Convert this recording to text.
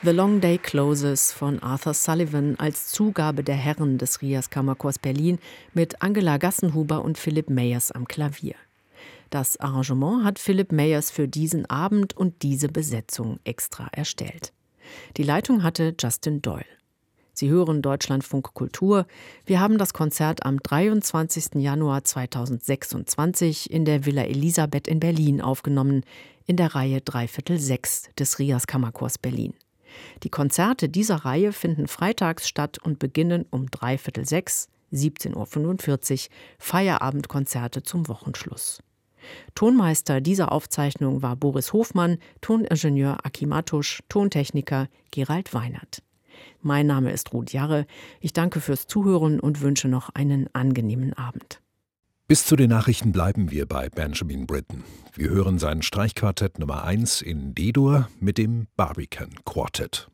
The Long Day Closes von Arthur Sullivan als Zugabe der Herren des Rias Kammerchors Berlin mit Angela Gassenhuber und Philipp Meyers am Klavier. Das Arrangement hat Philipp Meyers für diesen Abend und diese Besetzung extra erstellt. Die Leitung hatte Justin Doyle. Sie hören Deutschlandfunk Kultur. Wir haben das Konzert am 23. Januar 2026 in der Villa Elisabeth in Berlin aufgenommen, in der Reihe 3/4 des Rias Kammerchors Berlin. Die Konzerte dieser Reihe finden freitags statt und beginnen um 5:45, 17:45 Uhr, Feierabendkonzerte zum Wochenschluss. Tonmeister dieser Aufzeichnung war Boris Hofmann, Toningenieur Aki Matusch, Tontechniker Gerald Weinert. Mein Name ist Ruth Jarre. Ich danke fürs Zuhören und wünsche noch einen angenehmen Abend. Bis zu den Nachrichten bleiben wir bei Benjamin Britten. Wir hören sein Streichquartett Nummer 1 in D-Dur mit dem Barbican Quartet.